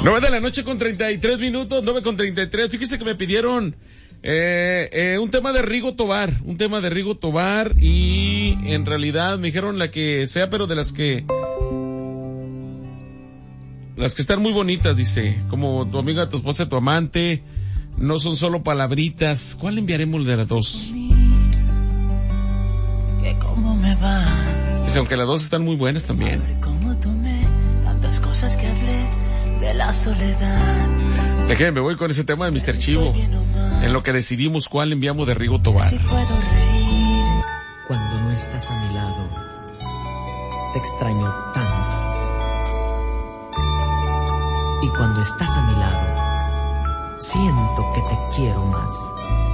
9 de la noche con 33 minutos, 9:33. Fíjese que me pidieron un tema de Rigo Tobar, y en realidad me dijeron la que sea, pero de las que están muy bonitas, dice, como tu amiga, tu esposa, tu amante, no son solo palabritas. ¿Cuál enviaremos de las dos? ¿Cómo me va? Dice, aunque las dos están muy buenas también. Cómo tomé tantas cosas que hablé de la soledad. Déjenme, me voy con ese tema de Mr. Chivo, en lo que decidimos cuál enviamos de Rigo Tobar. Si puedo reír Cuando no estás a mi lado, te extraño tanto. Y cuando estás a mi lado, siento que te quiero más.